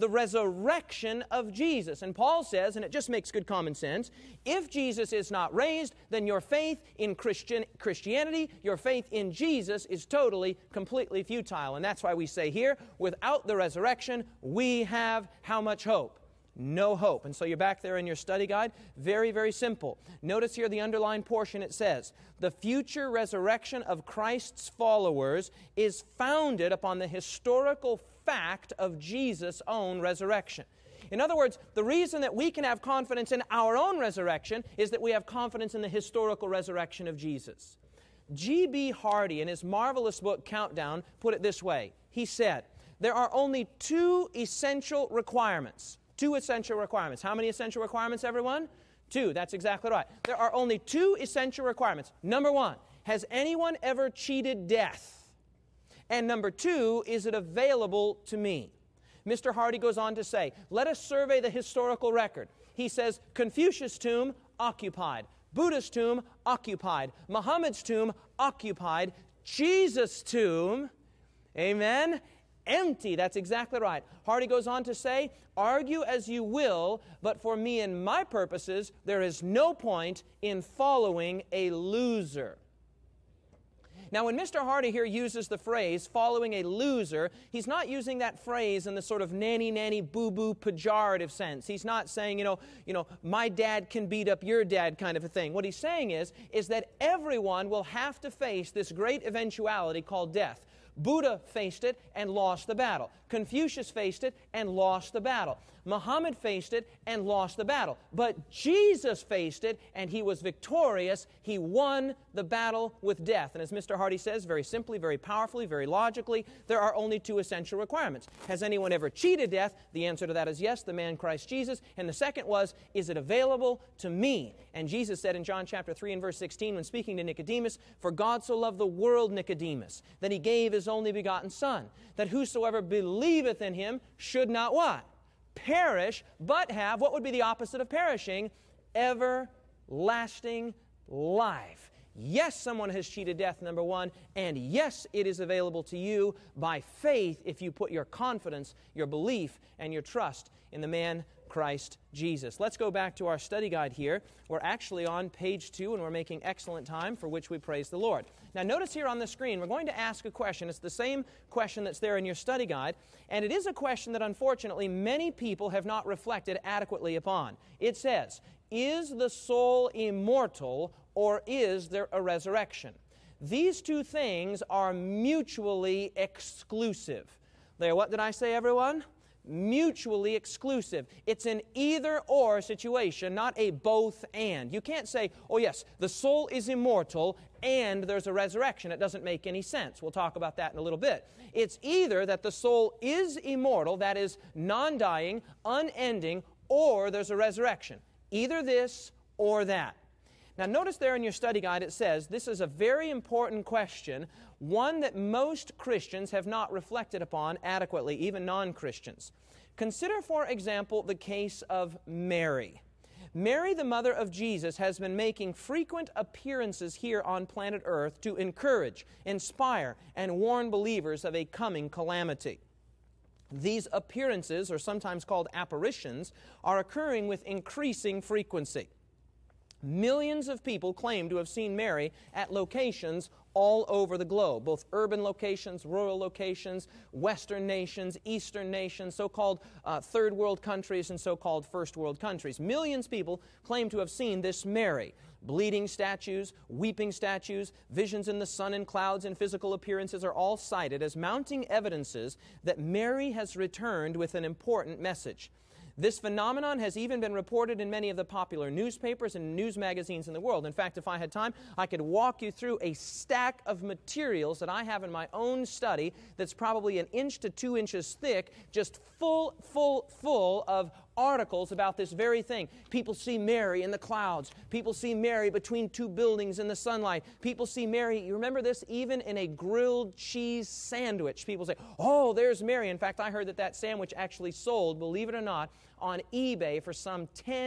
the resurrection of Jesus. And Paul says, and it just makes good common sense, if Jesus is not raised, then your faith in Christianity, your faith in Jesus is totally, completely futile. And that's why we say here, without the resurrection, we have how much hope? No hope. And so you're back there in your study guide. Very, very simple. Notice here the underlined portion. It says, the future resurrection of Christ's followers is founded upon the historical fact of Jesus' own resurrection. In other words, the reason that we can have confidence in our own resurrection is that we have confidence in the historical resurrection of Jesus. G.B. Hardy, in his marvelous book, Countdown, put it this way. He said, there are only two essential requirements. Two essential requirements. How many essential requirements, everyone? Two. That's exactly right. There are only two essential requirements. Number one, has anyone ever cheated death? And number two, is it available to me? Mr. Hardy goes on to say, let us survey the historical record. He says, Confucius' tomb, occupied. Buddha's tomb, occupied. Muhammad's tomb, occupied. Jesus' tomb, amen, empty. That's exactly right. Hardy goes on to say, argue as you will, but for me and my purposes, there is no point in following a loser. Now, when Mr. Hardy here uses the phrase, following a loser, he's not using that phrase in the sort of nanny, boo-boo, pejorative sense. He's not saying, you know, my dad can beat up your dad kind of a thing. What he's saying is that everyone will have to face this great eventuality called death. Buddha faced it and lost the battle. Confucius faced it and lost the battle. Muhammad faced it and lost the battle. But Jesus faced it and he was victorious. He won the battle with death. And as Mr. Hardy says, very simply, very powerfully, very logically, there are only two essential requirements. Has anyone ever cheated death? The answer to that is yes, the man Christ Jesus. And the second was, is it available to me? And Jesus said in John chapter 3 and verse 16, when speaking to Nicodemus, for God so loved the world, Nicodemus, that he gave his only begotten Son, that whosoever believeth in him should not what? Perish, but have, what would be the opposite of perishing? Everlasting life. Yes, someone has cheated death, number one, and yes, it is available to you by faith if you put your confidence, your belief, and your trust in the man Christ Jesus. Let's go back to our study guide here. We're actually on page 2, and we're making excellent time, for which we praise the Lord. Now, notice here on the screen, we're going to ask a question. It's the same question that's there in your study guide, and it is a question that, unfortunately, many people have not reflected adequately upon. It says, is the soul immortal, or is there a resurrection? These two things are mutually exclusive. There, what did I say, everyone? Mutually exclusive. It's an either-or situation, not a both-and. You can't say, oh yes, the soul is immortal and there's a resurrection. It doesn't make any sense. We'll talk about that in a little bit. It's either that the soul is immortal, that is non-dying, unending, or there's a resurrection. Either this or that. Now notice there in your study guide it says, this is a very important question, one that most Christians have not reflected upon adequately, even non-Christians. Consider, for example, the case of Mary. Mary, the mother of Jesus, has been making frequent appearances here on planet Earth to encourage, inspire, and warn believers of a coming calamity. These appearances, or sometimes called apparitions, are occurring with increasing frequency. Millions of people claim to have seen Mary at locations all over the globe, both urban locations, rural locations, Western nations, Eastern nations, so-called third world countries and so-called first world countries. Millions of people claim to have seen this Mary. Bleeding statues, weeping statues, visions in the sun and clouds, and physical appearances are all cited as mounting evidences that Mary has returned with an important message. This phenomenon has even been reported in many of the popular newspapers and news magazines in the world. In fact, if I had time, I could walk you through a stack of materials that I have in my own study that's probably 1 inch to 2 inches thick, just full of articles about this very thing. People see Mary in the clouds. People see Mary between two buildings in the sunlight. People see Mary, you remember this, even in a grilled cheese sandwich. People say, oh, there's Mary. In fact, I heard that sandwich actually sold, believe it or not, on eBay for some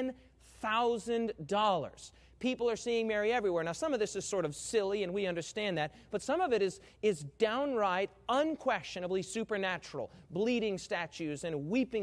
$10,000. People are seeing Mary everywhere. Now, some of this is sort of silly, and we understand that, but some of it is downright, unquestionably supernatural. Bleeding statues and weeping